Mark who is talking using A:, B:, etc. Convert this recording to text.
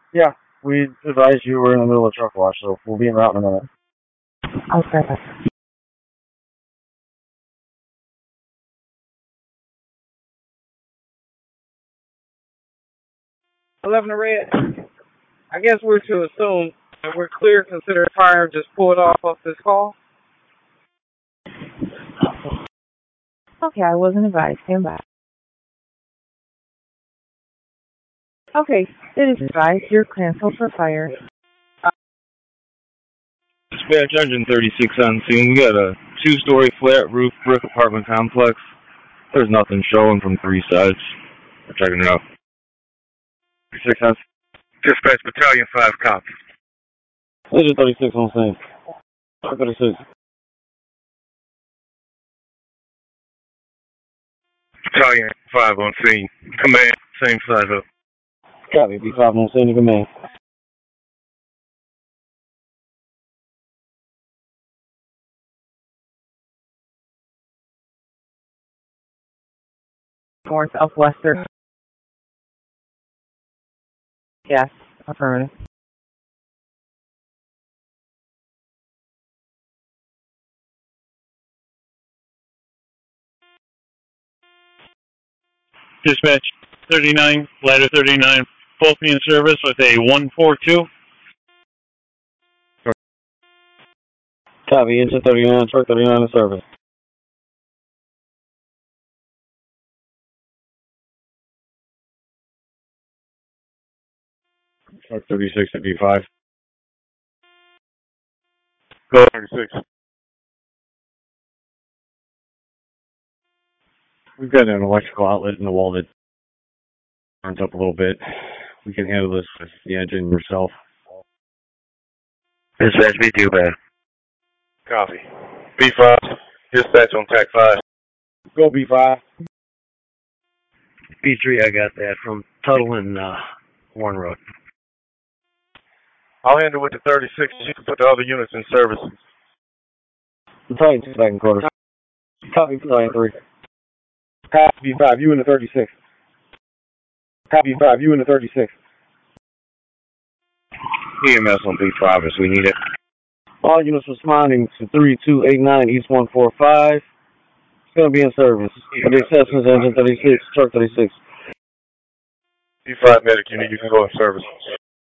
A: Yeah, we advised you we're in the middle of truck wash, so we'll be en route in a minute.
B: Okay.
C: 11 to red. I guess we're to assume that we're clear considering fire just pulled off this call.
B: Okay, I wasn't advised. Stand by. Okay, it is advised you're canceled for fire.
D: Dispatch Engine 36 on scene. We got a two-story flat roof brick apartment complex. There's nothing showing from three sides. We're checking it out.
A: 36 on.
D: Dispatch Battalion 5 cop.
A: Agent 36 on scene. 36.
D: Battalion 5 on scene. Command, same size up.
A: Copy, B5 on scene to command.
B: North of Western. Yes, affirmative.
E: Dispatch 39, ladder 39, both be in service with a 142.
A: Copy, engine 39, truck 39 in service. Truck 36 at B5.
D: Go 36.
A: We've got an electrical outlet in the wall that turns up a little bit. We can handle this with the engine yourself.
D: Dispatch B2 bad. Copy. B5, dispatch on TAC 5.
A: Go B5.
F: B3, I got that from Tuttle and Warren Road.
D: I'll handle with the 36. You can put the other units in service.
A: Battalion 2 back in quarters. Copy, Battalion 3. Copy B5, you in the 36. Copy B5, you in the 36.
D: EMS on B5 as we need it.
A: All units responding to 3289 East 145. It's going to be in service. For the exceptions, engine 36, truck 36.
D: B5 medic unit, you can go in service.